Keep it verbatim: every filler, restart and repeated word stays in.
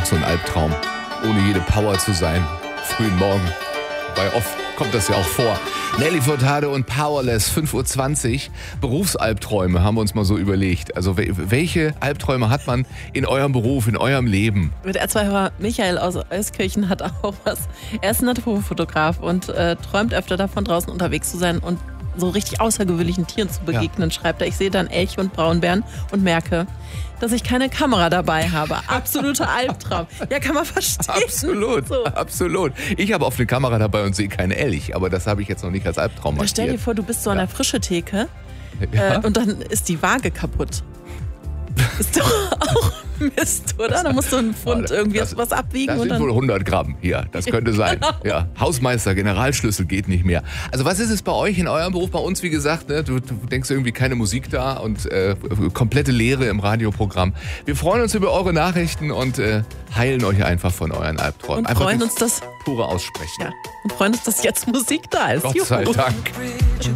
so ein Albtraum, ohne jede Power zu sein, frühen Morgen. Weil oft kommt das ja auch vor. Nelly Furtado und Powerless, fünf Uhr zwanzig. Berufsalbträume haben wir uns mal so überlegt. Also welche Albträume hat man in eurem Beruf, in eurem Leben? Mit R zwei-Hörer Michael aus Euskirchen hat auch was. Er ist ein Naturfotograf und äh, träumt öfter davon, draußen unterwegs zu sein und so richtig außergewöhnlichen Tieren zu begegnen, ja. Schreibt er. Ich sehe dann Elche und Braunbären und merke, dass ich keine Kamera dabei habe. Absoluter Albtraum. Ja, kann man verstehen. Absolut, so. absolut. Ich habe oft eine Kamera dabei und sehe keinen Elch, aber das habe ich jetzt noch nicht als Albtraum markiert. Stell dir vor, du bist so an ja. der Frischetheke ja. äh, und dann ist die Waage kaputt. Ist doch auch Mist, oder? Da musst du einen Pfund irgendwie das, was abwiegen. Das und sind dann wohl hundert Gramm hier, das könnte sein. Genau. Ja, Hausmeister, Generalschlüssel geht nicht mehr. Also was ist es bei euch in eurem Beruf? Bei uns, wie gesagt, ne, du, du denkst irgendwie keine Musik da und äh, komplette Leere im Radioprogramm. Wir freuen uns über eure Nachrichten und äh, heilen euch einfach von euren Albträumen. Und einfach freuen uns, dass pure Aussprechen. Ja, und freuen uns, dass jetzt Musik da ist. Gott Juhu. sei Dank.